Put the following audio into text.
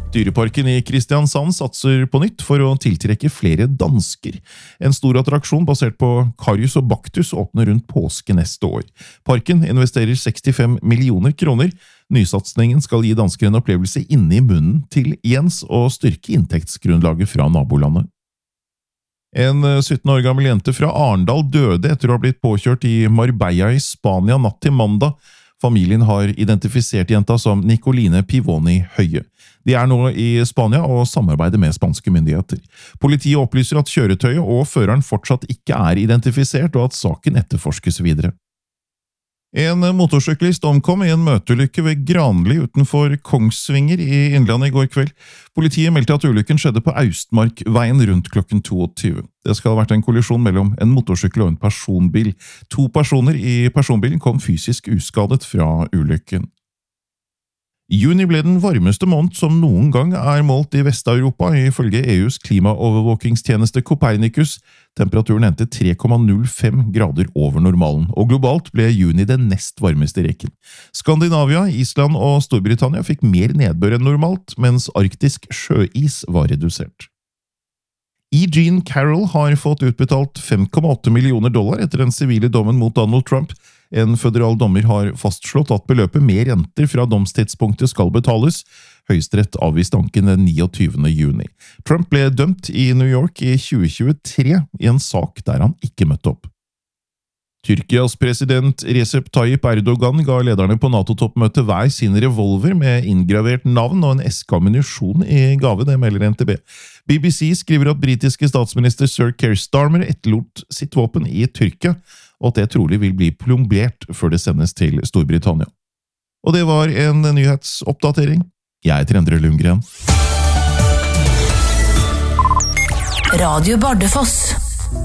Dyreparken i Kristiansand satser på nytt for å tiltrekke flere dansker. En stor attraksjon basert på Karius og Baktus åpner rundt påske neste år. Parken investerer 65 millioner kroner. Nysatsningen skal gi dansker en opplevelse inne i munnen til Jens og styrke inntektsgrunnlaget fra nabolandet. En 17 år gammel jente fra Arendal døde etter å ha blitt påkjørt i Marbella i Spania natt til mandag. Familien har identifisert jenta som Nicoline Pivoni Høie. De er nå i Spania og samarbeider med spanske myndigheter. Politiet opplyser at kjøretøyet og føreren fortsatt ikke er identifisert, og at saken etterforskes videre. En motorsyklist omkom i en møteulykke ved Granli utenfor Kongsvinger i Innlandet i går kveld. Politiet meldte at ulykken skjedde på Austmarkveien rundt klokken 22. Det skal ha vært en kollisjon mellom en motorsykkel og en personbil. 2 personer i personbilen kom fysisk uskadet fra ulykken. Juni ble den varmeste måned som noen gang er målt i Vest-Europa, ifølge EUs klimaovervåkingstjeneste Copernicus. Temperaturen endte 3,05 grader over normalen, og globalt ble juni den nest varmeste i rekken. Skandinavia, Island og Storbritannia fikk mer nedbør enn normalt, mens arktisk sjøis var redusert. E. Jean Carroll har fått utbetalt $5,8 millioner etter den sivile dommen mot Donald Trump. En føderal dommer har fastslått at beløpet med renter fra domstidspunktet skal betales. Høyesterett avviste anken den 29. juni. Trump ble dømt i New York i 2023 i en sak der han ikke møtte opp. Tyrkias president Recep Tayyip Erdogan ga lederne på NATO-toppmøtet hver sin revolver med inngravert navn og en eske ammunisjon i gave, det melder NTB. BBC skriver at britiske statsminister Sir Keir Starmer etterlot sitt våpen i Tyrkia, og at det trolig vil bli plombert før det sendes til Storbritannia. Og det var en nyhetsoppdatering. Jeg heter Endre Lundgren. Radio Bardufoss.